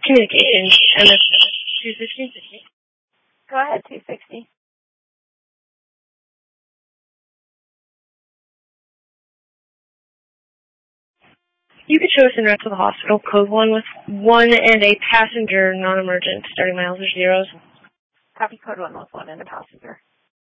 Communications, MS 260. Go ahead, 260. You could show us en route to the hospital, code 1 with 1 and a passenger, non-emergent, starting miles or zeros. Copy code 1 with 1 and a passenger.